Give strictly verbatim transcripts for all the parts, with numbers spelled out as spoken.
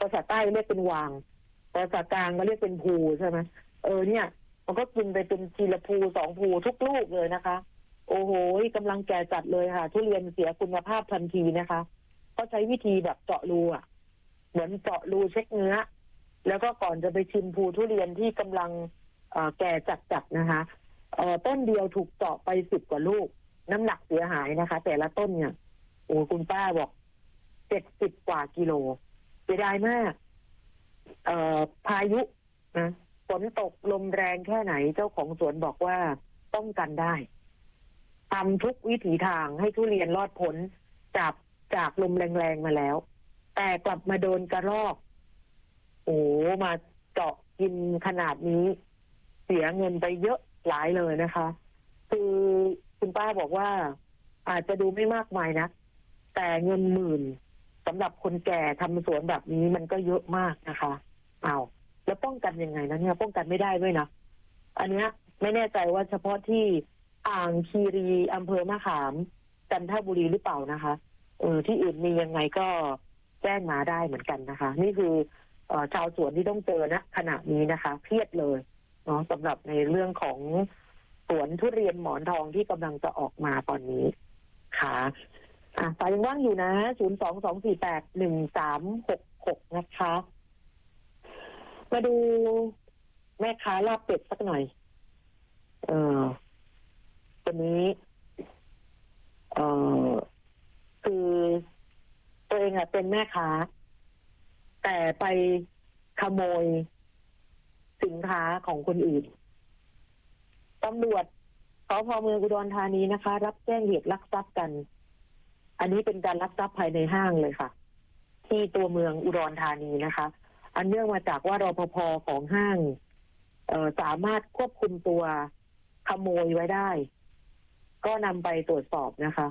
ภาษาใต้เรียกเป็นวางภาษากลางก็เรียกเป็นภูใช่ไหมเออเนี่ยมันก็กินไปเป็นทีละภูสองภูทุกลูกเลยนะคะโอ้โหกำลังแก่จัดเลยค่ะทุเรียนเสียคุณภาพทันทีนะคะก็ใช้วิธีแบบเจาะรูอ่ะเหมือนเจาะรูเช็คเนื้อแล้วก็ก่อนจะไปชิมภูทุเรียนที่กำลังแก่จัดๆนะคะต้นเดียวถูกเจาะไปสิบกว่าลูกน้ำหนักเสียหายนะคะแต่ละต้นเนี่ยโอ้คุณป้าบอกเจ็ดสิบกว่ากิโลเสียดายมากเอ่อพายุนะฝนตกลมแรงแค่ไหนเจ้าของสวนบอกว่าป้องกันได้ทำทุกวิถีทางให้ทุเรียนรอดพ้นจากจากลมแรงๆมาแล้วแต่กลับมาโดนกระรอกโอ้มาเจาะกินขนาดนี้เสียเงินไปเยอะหลายเลยนะคะคือคุณป้าบอกว่าอาจจะดูไม่มากมายนะแต่เงินหมื่นสำหรับคนแก่ทำสวนแบบนี้มันก็เยอะมากนะคะเอาแล้วป้องกันยังไงนะเนี่ยป้องกันไม่ได้ด้วยนะอันเนี้ยไม่แน่ใจว่าเฉพาะที่อ่างคีรีอำเภอมะขามจันทบุรีหรือเปล่านะคะเออที่อื่นมียังไงก็แจ้งมาได้เหมือนกันนะคะนี่คือเอ่อชาวสวนที่ต้องเจอนะขณะนี้นะคะเครียดเลยเนาะสำหรับในเรื่องของสวนทุเรียนหมอนทองที่กำลังจะออกมาตอนนี้ค่ะอ่ะสายยังว่างอยู่นะศูนย์สองสองสี่แปดหนึ่งสามหกหกนะคะมาดูแม่ค้าลาบเป็ดสักหน่อยเออตัวนี้เออคือตัวเองอะเป็นแม่ค้าแต่ไปขโมยสินค้าของคนอื่นตำรวจสภ.เมืองอุดรธานีนะคะรับแจ้งเหตุลักทรัพย์กันอันนี้เป็นการลักทรัพย์ภายในห้างเลยค่ะที่ตัวเมืองอุดรธานีนะคะอันเนื่องมาจากว่ารปภ.ของห้างเอ่อสามารถควบคุมตัวขโมยไว้ได้ก็นำไปตรวจสอบนะคะ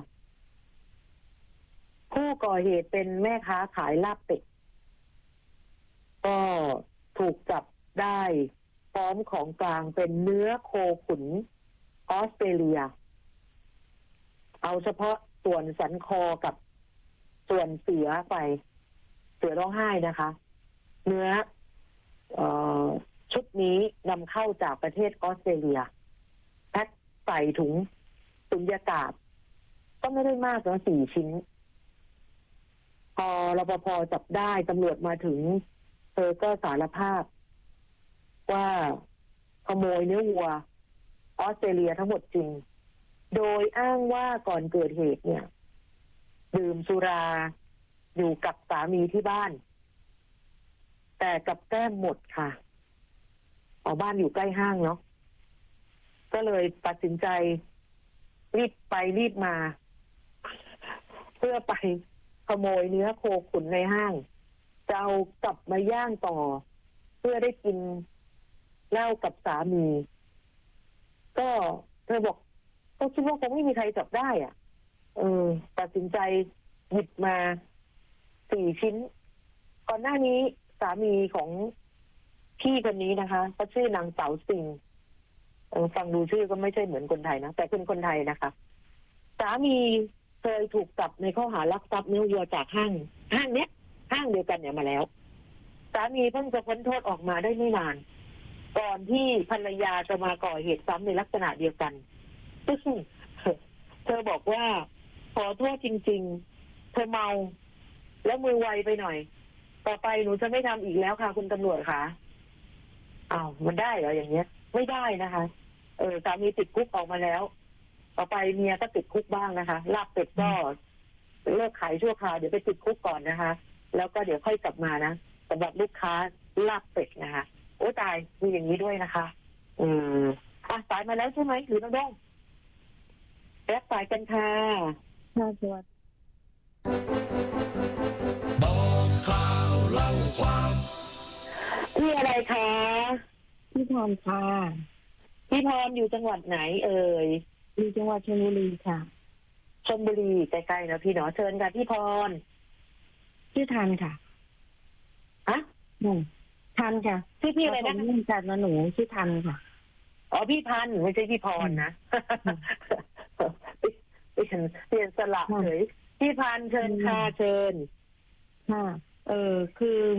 ผู้ก่อเหตุเป็นแม่ค้าขายลาบเป็ดก็ถูกจับได้พร้อมของกลางเป็นเนื้อโคขุนออสเตรเลียเอาเฉพาะส่วนสันคอกับส่วนเสือไปเสือร้องไห้นะคะเนื้อเอ่อชุดนี้นำเข้าจากประเทศออสเตรเลียแพ็คใส่ถุงสุญญากาศก็ไม่ได้มากนะสี่ชิ้นพอรปภ.จับได้ตำรวจมาถึงเธอก็สารภาพว่าขโมยเนื้อวัวออสเตรเลียทั้งหมดจริงโดยอ้างว่าก่อนเกิดเหตุเนี่ยดื่มสุราอยู่กับสามีที่บ้านแต่กับแก้มหมดค่ะเอาบ้านอยู่ใกล้ห้างเนาะก็เลยตัดสินใจรีบไปรีบมาเพื่อไปขโมยเนื้อโคขุนในห้างจะเอากลับมาย่างต่อเพื่อได้กินเหล้ากับสามีก็เธอบอกก็คิดว่าคงไม่มีใครจับได้อ่ะเออตัดสินใจหยิบมาสี่ชิ้นก่อนหน้านี้สามีของพี่คนนี้นะคะเขาชื่อนางสาวสิงเออฟังดูชื่อก็ไม่ใช่เหมือนคนไทยนะแต่เป็นคนไทยนะคะสามีเคยถูกจับในข้อหาลักทรัพย์เนื้อวัวจากห้างห้างเนี้ยห้างเดียวกันเนี่ยมาแล้วสามีเพิ่งจะพ้นโทษออกมาได้ไม่นานก่อนที่ภรรยาจะมาก่อเหตุซ้ำในลักษณะเดียวกันซึ่งเธอบอกว่าขอโทษจริงๆเธอเมาแล้วมือไวไปหน่อยต่อไปหนูจะไม่ทำอีกแล้วค่ะคุณตำรวจค่ะอ้าวมันได้เหรออย่างเงี้ยไม่ได้นะคะเออสามีติดคุกออกมาแล้วต่อไปเมียก็ติดคุกบ้างนะคะลาบเป็ดก็เลิกขายชั่วคราวเดี๋ยวไปติดคุกก่อนนะคะแล้วก็เดี๋ยวค่อยกลับมานะสำหรับลูกค้าลาบเป็ดนะคะโอ้ตายมีอย่างนี้ด้วยนะคะอืมอ่ะสายมาแล้วใช่ไหมหรือน้องด้งรับสายกันค่ะค่ะสวัสดีบอกข่าวเล่าความที่อะไรคะพี่พรค่ะพี่พรอยู่จังหวัดไหนเอ่ยอยู่จังหวัดชลบุรีค่ะชลบุรีใกล้ๆนะพี่เนาะเชิญค่ะพี่พรชื่อทันค่ะฮะหนูทันค่ะชื่อพี่อะไรนะผมรู้จักนะหนูชื่อทันค่ะอ๋อพี่พันไม่ใช่พี่พรนะเปลี่ยนเปลี่ยนสละเฉยพี่พันเชิญค่ะเชิญค่ะเออคือ